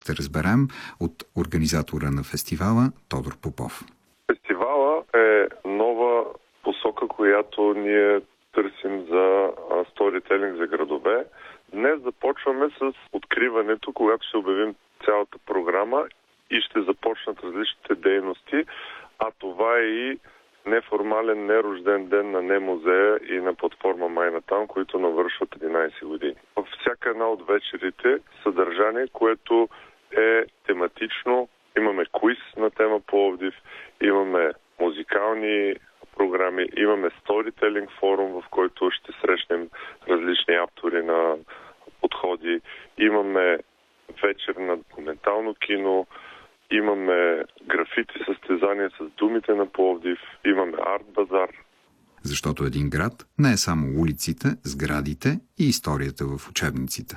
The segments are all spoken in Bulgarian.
ще разберем от организатора на фестивала Тодор Попов. Фестивала е нова посока, която ние търсим за сторителинг за градове. Днес започваме с откриването, когато ще обявим цялата програма и ще започнат различните дейности, а това е и неформален, нерожден ден на НЕ-музея и на платформа Майнатаун, които навършват 11 години. Във всяка една от вечерите съдържание, което е тематично. Имаме квиз на тема Пловдив, имаме музикални програми, имаме сторителинг форум, в който ще срещнем различни автори на подходи, имаме вечер на документално кино, имаме графити състезания с думите на Пловдив, имаме арт-базар. Защото един град не е само улиците, сградите и историята в учебниците.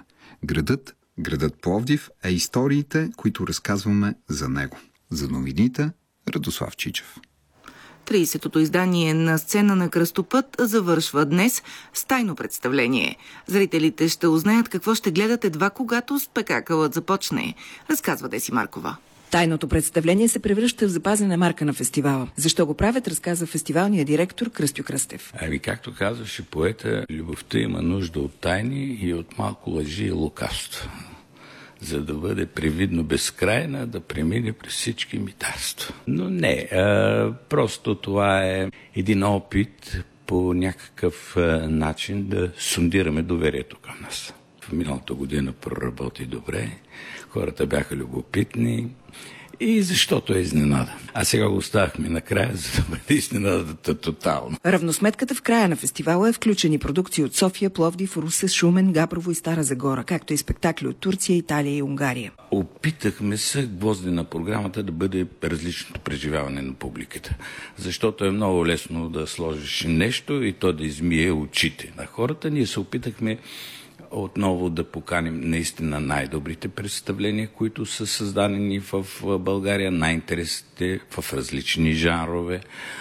Градът Пловдив е историите, които разказваме за него. За новините Радослав Чичев. 30-то издание на Сцена на кръстопът завършва днес с тайно представление. Зрителите ще узнаят какво ще гледат едва когато спектакълът започне, разказва Деси Маркова. Тайното представление се превръща в запазена марка на фестивала. Защо го правят, разказва фестивалният директор Кръстю Кръстев. Както казваше поета, любовта има нужда от тайни и от малко лъжи и лукавство, за да бъде привидно безкрайна, да премине през всички митарства. Но не, просто това е един опит по някакъв начин да сондираме доверието към нас. В миналата година проработи добре, хората бяха любопитни и защото е изненада. А сега го оставахме накрая, за да бъде изненадата тотално. Равносметката в края на фестивала е включени продукции от София, Пловдив, Русе, Шумен, Габрово и Стара Загора, както и спектакли от Турция, Италия и Унгария. Опитахме се гвозди на програмата да бъде различното преживяване на публиката, защото е много лесно да сложиш нещо и то да измие очите на хората. Ние се опитахме отново да поканим наистина най-добрите представления, които са създадени в България, най-интересните в различни жанрове.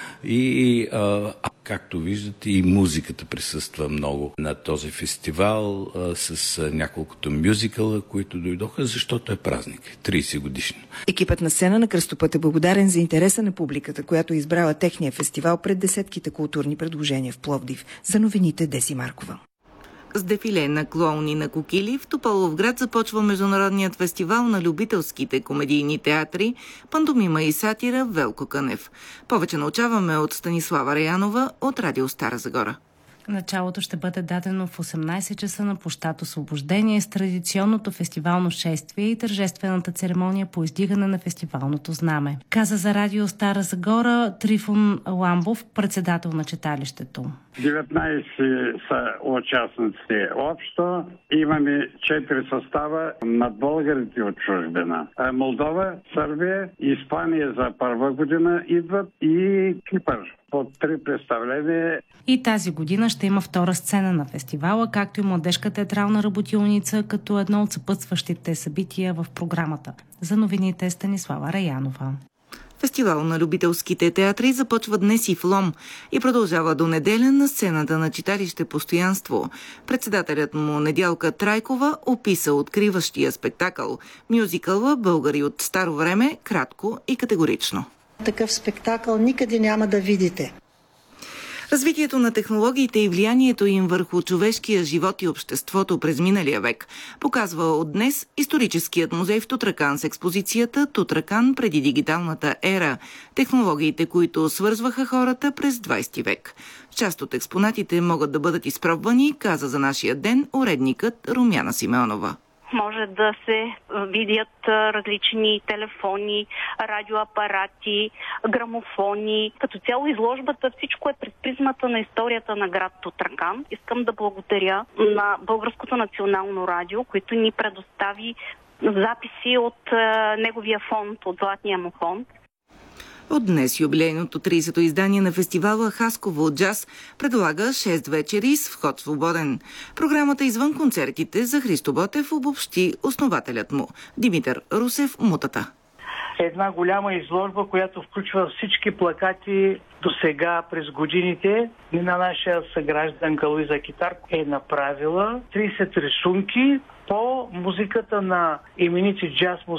И, както виждате, и музиката присъства много на този фестивал с няколкото мюзикъла, които дойдоха, защото е празник, 30 годишно. Екипът на Сцена на кръстопът е благодарен за интереса на публиката, която е избрала техния фестивал пред десетките културни предложения в Пловдив. За новините Деси Маркова. С дефиле на клоуни на кокили в Тополовград започва международният фестивал на любителските комедийни театри, пантомима и сатира Велко Кънев. Повече научаваме от Станислава Раянова от Радио Стара Загора. Началото ще бъде дадено в 18 часа на площад Освобождение с традиционното фестивално шествие и тържествената церемония по издигане на фестивалното знаме. Каза за Радио Стара Загора Трифон Ламбов, председател на читалището. 19 са участниците общо. Имаме 4 състава на българите от чужбина. Молдова, Сърбия, Испания за първа година идват и Кипър. По 3 представления. И тази година ще има втора сцена на фестивала, както и младежка театрална работилница, като едно от съпътстващите събития в програмата. За новините Станислава Раянова. Фестивал на любителските театри започва днес и в Лом и продължава до неделя на сцената на читалище Постоянство. Председателят му Недялка Трайкова описа откриващия спектакъл. Мюзикъла "Българи от старо време" кратко и категорично. Такъв спектакъл никъде няма да видите. Развитието на технологиите и влиянието им върху човешкия живот и обществото през миналия век показва от днес историческият музей в Тутракан с експозицията "Тутракан преди дигиталната ера" – технологиите, които свързваха хората през 20 век. Част от експонатите могат да бъдат изпробвани, каза за нашия ден уредникът Румяна Симеонова. Може да се видят различни телефони, радиоапарати, грамофони. Като цяло изложбата всичко е през призмата на историята на град Тутракан. Искам да благодаря на Българското национално радио, които ни предостави записи от неговия фонд, от Златния му фонд. От днес юбилейното 30-то издание на фестивала Хасково джаз предлага 6 вечери с вход свободен. Програмата извън концертите за Христо Ботев обобщи основателят му Димитър Русев Мутата. Една голяма изложба, която включва всички плакати до сега през годините. На нашия съгражданка Луиза Китарко е направила 30 рисунки по музиката на именити джаз